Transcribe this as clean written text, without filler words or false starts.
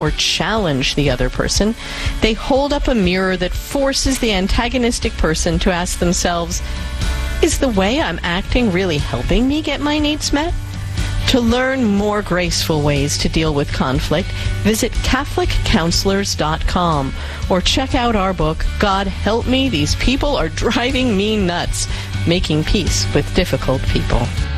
or challenge the other person. They hold up a mirror that forces the antagonistic person to ask themselves, is the way I'm acting really helping me get my needs met? To learn more graceful ways to deal with conflict, visit CatholicCounselors.com or check out our book, God Help Me, These People Are Driving Me Nuts, Making Peace with Difficult People.